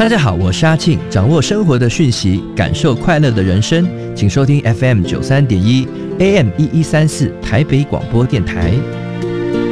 大家好，我是阿庆，掌握生活的讯息，感受快乐的人生，请收听 FM 93.1 AM 1134台北广播电台。